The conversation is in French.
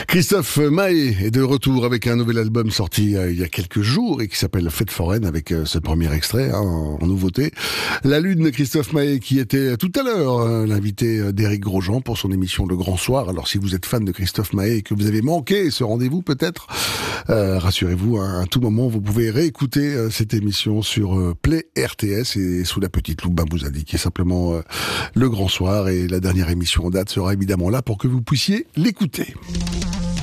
Christophe Maé est de retour avec un nouvel album sorti il y a quelques jours et qui s'appelle Fête foraine avec ce premier extrait en nouveauté. La Lune, Christophe Maé qui était tout à l'heure l'invité d'Éric Grosjean pour son émission Le Grand Soir. Alors si vous êtes fan de Christophe Maé et que vous avez manqué ce rendez-vous peut-être, rassurez-vous, à tout moment vous pouvez réécouter cette émission sur Play RTS et sous la petite loupe vous indiquez simplement Le Grand Soir et la dernière émission en date sera évidemment là pour que vous puissiez l'écouter.